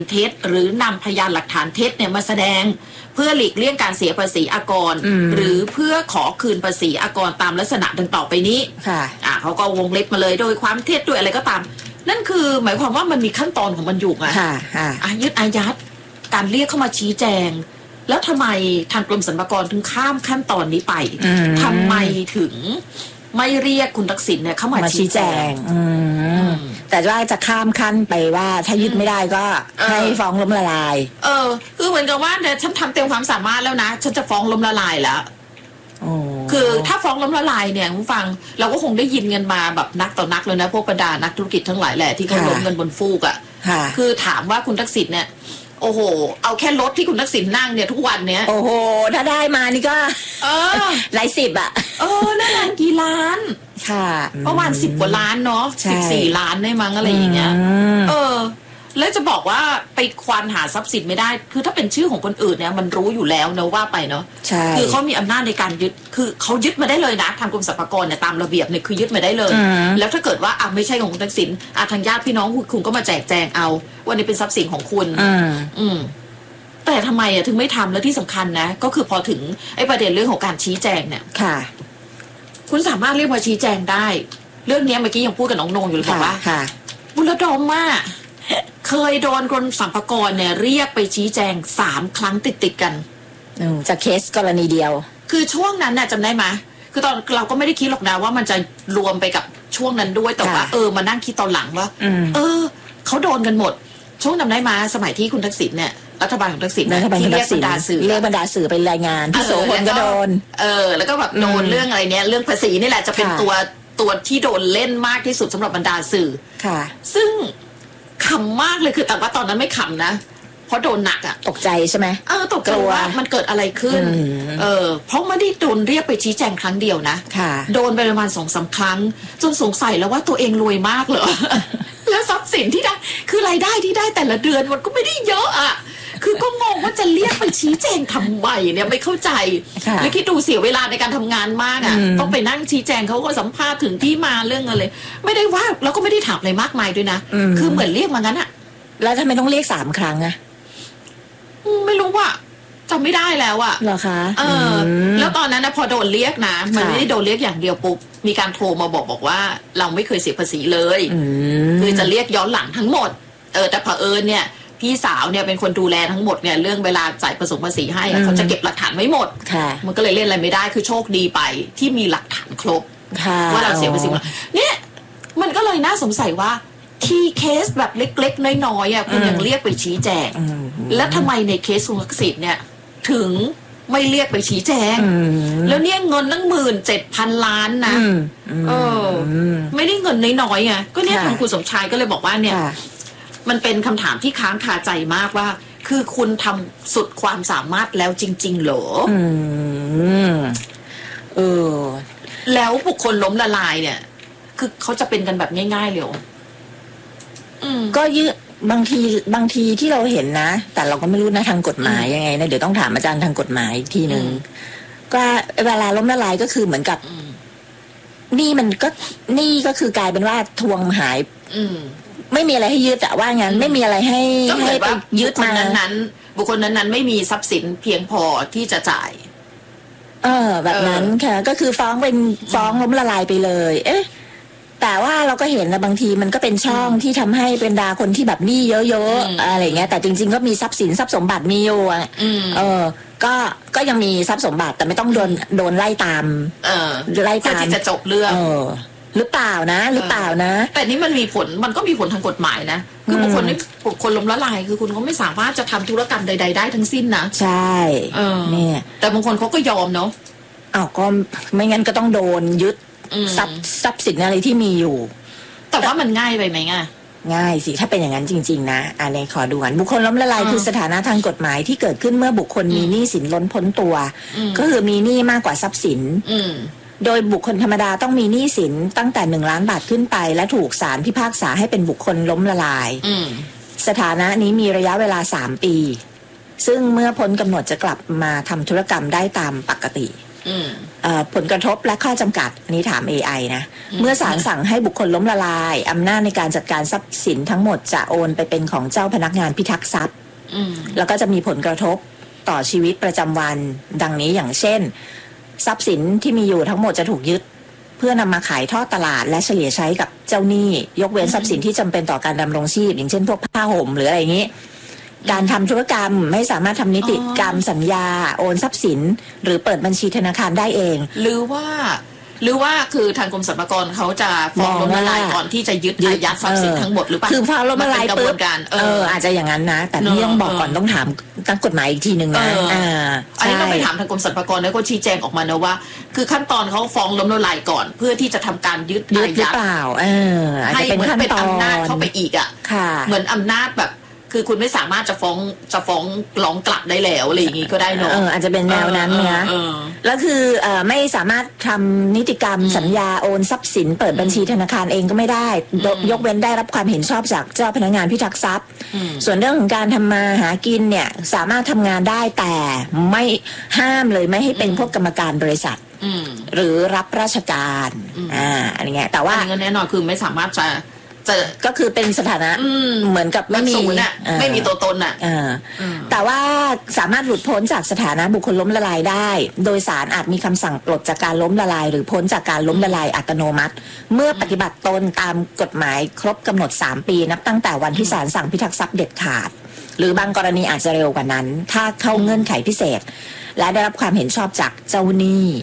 เท็จหรือนำพยานหลักฐานเท็จเนี่ยมาแสดงเพื่อหลีกเลี่ยงการเสียภาษีอากรหรือเพื่อขอคืนภาษีอากรตามลักษณะดังต่อไปนี้ค่ะเขาก็วงเล็บมาเลยโดยความเท็จด้วยอะไรก็ตามนั่นคือหมายความว่ามันมีขั้นตอนของมันอยู่ไงยึดอายัดการเรียกเข้ามาชี้แจงแล้วทำไมทางกรมสรรพากรถึงข้ามขั้นตอนนี้ไปทำไมถึงไม่เรียกคุณทักษิณเนี่ยเข้ามาชี้แจงแต่ว่าจะข้ามขั้นไปว่าถ้ายึดไม่ได้ก็ให้ฟ้องล้มละลายคือเหมือนกับว่าเนี่ยฉันทำเต็มความสามารถแล้วนะฉันจะฟ้องล้มละลายแล้วคือถ้าฟ้องล้มละลายเนี่ยคุณฟังเราก็คงได้ยินกันมาแบบนักต่อนักเลยนะพวกบรรดานักธุรกิจทั้งหลายแหละที่เขาล้มกันบนฟูกอ่ะคือถามว่าคุณทักษิณเนี่ยโอ้โหเอาแค่รถที่คุณทักษิณนั่งเนี่ยทุกวันเนี้ยโอ้โหถ้าได้มานี่ก็หลายสิบอ่ะนั่นกี่ล้านค่ะประมาณ10 กว่าล้านเนาะ14 ล้านได้มั้งอะไรอย่างเงี้ยแล้วจะบอกว่าไปควานหาทรัพย์สินไม่ได้คือถ้าเป็นชื่อของคนอื่นเนี่ยมันรู้อยู่แล้วนะว่าไปเนาะคือเขามีอำนาจในการยึดคือเขายึดมาได้เลยนะทางกรมสรรพากรเนี่ยตามระเบียบเนี่ยคือยึดมาได้เลยแล้วถ้าเกิดว่าไม่ใช่ของคุณทักษิณทางญาติพี่น้องคุณก็มาแจกแจงเอาวันนี้เป็นทรัพย์สินของคุณแต่ทำไมถึงไม่ทำแล้วที่สำคัญนะก็คือพอถึงไอ้ประเด็นเรื่องของการชี้แจงเนี่ยค่ะคุณสามารถเรียกมาชี้แจงได้เรื่องนี้เมื่อกี้ยังพูดกับน้องนงอยู่เลยบอกว่าบุรดมมากเคยโดนกรมสรรพากรเนี่ยเรียกไปชี้แจง3 ครั้งติดกันจากเคสกรณีเดียวคือช่วงนั้นน่ะจำได้ไหมคือตอนเราก็ไม่ได้คิดหรอกนะว่ามันจะรวมไปกับช่วงนั้นด้วยแต่ว่ามานั่งคิดตอนหลังว่าเขาโดนกันหมดช่วงจำได้ไหมสมัยที่คุณทักษิณเนี่ยรัฐบาลของทักษิณที่เรียกบรรดาสื่อไปรายงานพี่โสพลก็โดนแล้วก็แบบโดนเรื่องอะไรเนี้ยเรื่องภาษีนี่แหละจะเป็นตัวที่โดนเล่นมากที่สุดสำหรับบรรดาสื่อค่ะซึ่งขำมากเลยคือแต่ว่าตอนนั้นไม่ขำนะเพราะโดนหนักอ่ะตกใจใช่ไหมตกใจว่ามันเกิดอะไรขึ้นเพราะไม่ได้โดนเรียกไปชี้แจงครั้งเดียวนะโดนไปประมาณ2-3 ครั้งจนสงสัยแล้วว่าตัวเองรวยมากเหรอ แล้วทรัพย์สินที่ได้คือรายได้ที่ได้แต่ละเดือนมันก็ไม่ได้เยอะอ่ะคือก็งงว่าจะเรียกไปชี้แจงทำไมเนี่ยไม่เข้าใจแล้วคิดดูเสียเวลาในการทำงานมากอ่ะต้องไปนั่งชี้แจงเขาก็สัมภาษณ์ถึงที่มาเรื่องอะไรไม่ได้ว่าแล้วก็ไม่ได้ถามอะไรมากมายด้วยนะคือเหมือนเรียกมางั้นอ่ะแล้วทำไมต้องเรียก3 ครั้งอ่ะไม่รู้ว่าจำไม่ได้แล้วอ่ะเหรอคะแล้วตอนนั้นนะพอโดนเรียกนะมันไม่ได้โดนเรียกอย่างเดียวปุ๊บมีการโทรมาบอกว่าเราไม่เคยเสียภาษีเลยคือจะเรียกย้อนหลังทั้งหมดแต่เผอิญเนี่ยพี่สาวเนี่ยเป็นคนดูแลทั้งหมดเนี่ยเรื่องเวลาจ่ายผสมภาษีให้เขาจะเก็บหลักฐานไว้หมดมันก็เลยเล่นอะไรไม่ได้คือโชคดีไปที่มีหลักฐานครบว่าเราเสียภาษีเนี่ยมันก็เลยน่าสงสัยว่าที่เคสแบบเล็กๆน้อยๆคุณยังเรียกไปชี้แจงแล้วทำไมในเคสคุณทักษิณเนี่ยถึงไม่เรียกไปชี้แจงแล้วเนี่ยเงินตั้ง17,000 ล้านนะไม่ได้เงินน้อยๆไงก็เนี่ยทางคุณสมชายก็เลยบอกว่าเนี่ยมันเป็นคำถามที่ค้างคาใจมากว่าคือคุณทำสุดความสามารถแล้วจริงๆเหรอแล้วบุคคลล้มละลายเนี่ยคือเขาจะเป็นกันแบบง่ายๆเลยก็บางทีที่เราเห็นนะแต่เราก็ไม่รู้นะทางกฎหมายยังไงนะเดี๋ยวต้องถามอาจารย์ทางกฎหมายทีนึงก็เวลาล้มละลายก็คือเหมือนกับนี่ก็คือกลายเป็นว่าทวงหายไม่มีอะไรให้ยึดอะว่างั้นไม่มีอะไรให้ไปยึดมาบุคคลนั้นไม่มีทรัพย์สินเพียงพอที่จะจ่ายแบบนั้นค่ะก็คือฟ้องล้มละลายไปเลยแต่ว่าเราก็เห็นนะบางทีมันก็เป็นช่องที่ทำให้เป็นดาคนที่แบบหนี้เยอะๆอะไรเงี้ยแต่จริงๆก็มีทรัพย์สินทรัพย์สมบัติมีอยู่ก็ยังมีทรัพย์สมบัติแต่ไม่ต้องโดนไล่ตามไล่ตามที่จะจบเรื่องหรือเปล่านะแต่นี่มันก็มีผลทางกฎหมายนะคือบุคคลล้มละลายคือคุณเขาไม่สามารถจะทำธุรกรรมใดๆได้ทั้งสิ้นนะใช่เนี่ยแต่บางคนเขาก็ยอมเนาะก็ไม่งั้นก็ต้องโดนยึดทรัพย์สินอะไรที่มีอยู่แต่ว่ามันง่ายไปไหมง่ายสิถ้าเป็นอย่างนั้นจริงๆนะอันนี้ขอดูกันบุคคลล้มละลายคือสถานะทางกฎหมายที่เกิดขึ้นเมื่อบุคคลมีหนี้สินล้นพ้นตัวก็คือมีหนี้มากกว่าทรัพย์สินโดยบุคคลธรรมดาต้องมีหนี้สินตั้งแต่1 ล้านบาทขึ้นไปและถูกศาลพิพากษาให้เป็นบุคคลล้มละลายสถานะนี้มีระยะเวลา3 ปีซึ่งเมื่อพ้นกำหนดจะกลับมาทำธุรกรรมได้ตามปกติผลกระทบและข้อจำกัดอันนี้ถาม AI นะเมื่อศาลสั่งให้บุคคลล้มละลายอำนาจในการจัดการทรัพย์สินทั้งหมดจะโอนไปเป็นของเจ้าพนักงานพิทักษ์ทรัพย์แล้วก็จะมีผลกระทบต่อชีวิตประจำวันดังนี้อย่างเช่นทรัพย์สินที่มีอยู่ทั้งหมดจะถูกยึดเพื่อนำมาขายทอดตลาดและเฉลี่ยใช้กับเจ้าหนี้ยกเว้นทรัพย์สินที่จำเป็นต่อการดำรงชีพอย่างเช่นพวกผ้าห่มหรืออะไรอย่างนี้การทำธุรกรรมไม่สามารถทำนิติกรรมสัญญาโอนทรัพย์สินหรือเปิดบัญชีธนาคารได้เองหรือว่าคือทางกรมสรรพากรเขาจะฟ้องล้มละลายก่อนที่จะยึดอายัดทรัพย์สินทั้งหมดหรือเปล่าคือฟ้องล้มละลายปุ๊บอาจจะอย่างนั้นนะแต่พี่ต้องบอกก่อนต้องถามนักกฎหมายอีกทีหนึ่งนะอันนี้ต้องไปถามทางกรมสรรพากรแล้วก็ชี้แจงออกมานะว่าคือขั้นตอนเขาฟ้องล้มละลายก่อนเพื่อที่จะทำการยึดอายัดให้เหมือนเป็นอำนาจเข้าไปอีกอ่ะเหมือนอำนาจแบบคือคุณไม่สามารถจะฟ้องร้องกลับได้แล้วอะไรอย่างงี้ก็ได้เนอะอาจจะเป็นแนวนั้นนะแล้วคือไม่สามารถทำนิติกรรมสัญญาโอนทรัพย์สินเปิดบัญชีธนาคารเองก็ไม่ได้ยกเว้นได้รับความเห็นชอบจากเจ้าพนักงานพิทักษ์ทรัพย์ส่วนเรื่องของการทำมาหากินเนี่ยสามารถทำงานได้แต่ไม่ห้ามเลยไม่ให้เป็นพวกกรรมการบริษัทหรือรับราชการอะไรเงี้ยแต่ว่าแน่นอนคือไม่สามารถจะก็คือเป็นสถานะเหมือนกับไม่มีตัวตนอ่ะแต่ว่าสามารถหลุดพ้นจากสถานะบุคคลล้มละลายได้โดยศาลอาจมีคำสั่งปลดจากการล้มละลายหรือพ้นจากการล้มละลายอัตโนมัติเมื่อปฏิบัติตนตามกฎหมายครบกำหนด3 ปีนับตั้งแต่วันที่ศาลสั่งพิทักษ์ทรัพย์เด็ดขาดหรือบางกรณีอาจจะเร็วกว่านั้นถ้าเข้าเงื่อนไขพิเศษและได้รับความเห็นชอบจากเจ้าหนี้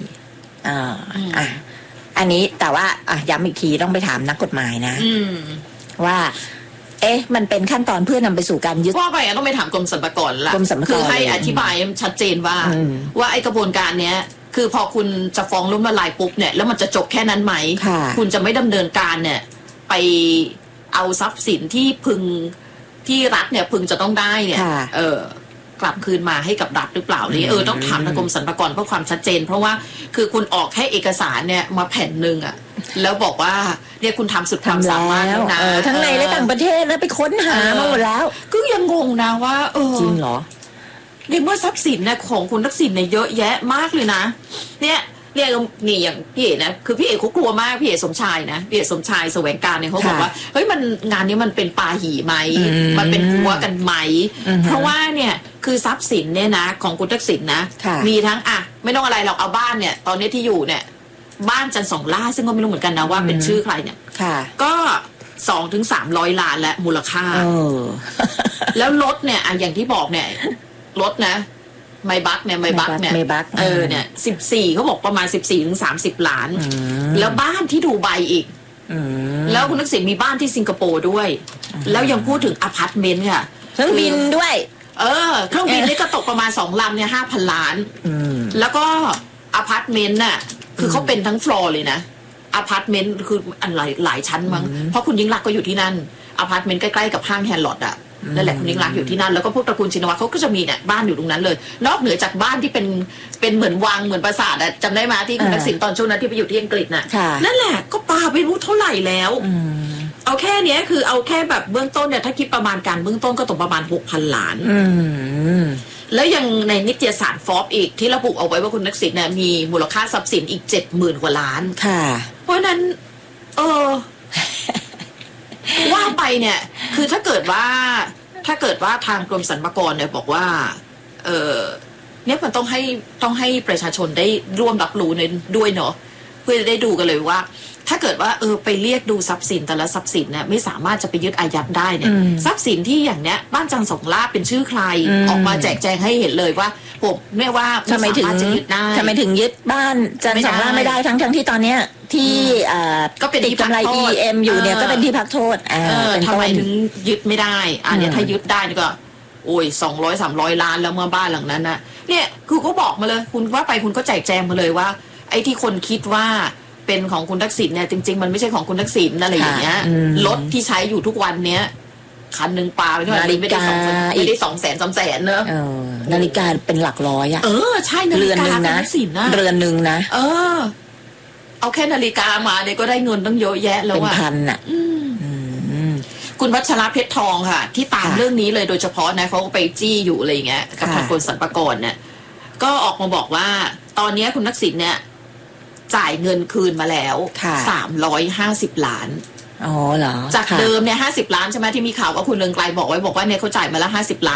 อันนี้แต่ว่าย้ำอีกทีต้องไปถามนักกฎหมายนะว่ามันเป็นขั้นตอนเพื่อนำไปสู่การยึดว่าไปต้องไปถามกรมสรรพากรละคือให้อธิบายชัดเจนว่าไอ้กระบวนการเนี้ยคือพอคุณจะฟ้องล้มละลายปุ๊บเนี่ยแล้วมันจะจบแค่นั้นไหมคุณจะไม่ดำเนินการเนี่ยไปเอาทรัพย์สินที่รัฐเนี่ยพึงจะต้องได้เนี่ยกลับคืนมาให้กับรัฐหรือเปล่านี่ต้องถามทางกรมสรรพากรเพื่อความชัดเจนเพราะว่าคือคุณออกแค่เอกสารเนี่ยมาแผ่นหนึ่งอ่ะแล้วบอกว่าเนี่ยคุณทำสุดความสามารถแล้วนะทั้งในและต่างประเทศแล้วไปค้นหามาหมดแล้วก็ยังงงนะว่าจริงเหรอในเมื่อทรัพย์สินเนี่ยของคุณทักษิณเนี่ยเยอะแยะมากเลยนะเนี่ยนี่อย่างพี่เอ๋นะคือพี่เอ๋เขากลัวมากพี่เอ๋สมชายนะพี่เอ๋สมชายแสวงการเนี่ยเขาบอกว่าเฮ้ยมันงานนี้มันเป็นปาหี่ไหมมันเป็นหัวกันไหมเพราะว่าเนี่ยคือทรัพย์สินเนี่ยนะของคุณทักษิณนะมีทั้งไม่ต้องอะไรหรอกเอาบ้านเนี่ยตอนนี้ที่อยู่เนี่ยบ้านจันทร์2 ล้านซึ่งก็ไม่รู้เหมือนกันนะว่าเป็นชื่อใครเนี่ยก็200-300 ล้านและมูลค่าแล้วรถเนี่ยอย่างที่บอกเนี่ยรถนะไมบักเนี่ยเนี่ย14เขาบอกประมาณ14-30 ล้านแล้วบ้านที่ดูไบอีกแล้วคุณทักษิณมีบ้านที่สิงคโปร์ด้วยแล้วยังพูดถึงอพาร์ตเมนต์ค่ะเครื่องบินด้วยเครื่องบินนี่ก็ตกประมาณ2 ลำเนี่ย5,000 ล้านแล้วก็อพาร์ตเมนต์น่ะคือเขาเป็นทั้งฟลอร์เลยนะอพาร์ตเมนต์คืออะไรหลายชั้นมั้งเพราะคุณยิ่งรักก็อยู่ที่นั่นอพาร์ตเมนต์ใกล้ๆกับห้างแฮร์ลอดอะนั่นแหละคุณยิ่งรักอยู่ที่นั่นแล้วก็พวกตระกูลชินวัตรเขาก็จะมีเนี่ยบ้านอยู่ตรงนั้นเลยนอกเหนือจากบ้านที่เป็นเหมือนวังเหมือนปราสาทอะจำได้ไหมที่คุณทักษิณตอนช่วงนั้นที่ไปอยู่ที่อังกฤษน่ะนั่นแหละก็ปาไปรู้เท่าไหร่แล้วเอาแค่เนี้ยคือเอาแค่แบบเบื้องต้นเนี่ยถ้าคิดประมาณการเบื้องต้นก็ตกประมาณ 6,000 ล้านแล้วยังในนิตยสารฟอร์บอีกที่ระบุเอาไว้ว่าคุณทักษิณเนี่ยมีมูลค่าทรัพย์สินอีก 70,000 กว่าล้านเพราะนั้นว่าไปเนี่ยคือถ้าเกิดว่าทางกรมสรรพากรเนี่ยบอกว่าเนี่ยมันต้องให้ประชาชนได้ร่วมรับรู้ด้วยเนาะเพื่อจะได้ดูกันเลยว่าถ้าเกิดว่าไปเรียกดูทรัพย์สินแต่ละทรัพย์สินเนี่ยไม่สามารถจะไปยึดอายัดได้เนี่ยทรัพย์สินที่อย่างเนี้ยบ้านจันทร์2 ล้านเป็นชื่อใครออกมาแจกแจงให้เห็นเลยว่าผมไม่ว่าทำไมถึงยึดบ้านจันทร์2 ล้านไม่ได้ทั้งที่ตอนเนี้ยที่ก็เป็นติดกำไร EM อยู่เนี่ยก็เป็นที่พักโทษทำไมถึงยึดไม่ได้เนี่ยถ้ายึดได้ก็โอ้ย200-300 ล้านแล้วเมื่อบ้านหลังนั้นนะเนี่ยคือก็บอกมาเลยคุณว่าไปคุณก็แจกแจงมาเลยว่าไอ้ที่คนคิดว่าเป็นของคุณทักษิณเนี่ยจริงๆมันไม่ใช่ของคุณทักษิณอะไรอย่างเงี้ยรถที่ใช้อยู่ทุกวันเนี้ยคันหนึ่งปาไปเท่าไหร่ไม่ได้200,000-300,000เนอะนาฬิกาเป็นหลักร้อยอ่ะใช่นาฬิกาคุณทักษิณนะเรือนนึงนะเอาแค่นาฬิกามาเนี่ยก็ได้เงินตั้งเยอะแยะแล้วเป็นพันอ่ะคุณวัชระเพชรทองค่ะที่ตามเรื่องนี้เลยโดยเฉพาะนะเขาก็ไปจี้อยู่อะไรอย่างเงี้ยกับทางกรมสรรพากรเนี่ยก็ออกมาบอกว่าตอนนี้คุณทักษิณเนี่ยจ่ายเงินคืนมาแล้วค่ะ 350 ล้านอ๋อเหรอจากเดิมเนี่ย50 ล้านใช่ไหมที่มีข่าวว่าคุณเรืองไกรบอกไว้บอกว่าเนี่ยเขาจ่ายมาแล้ว50 ล้าน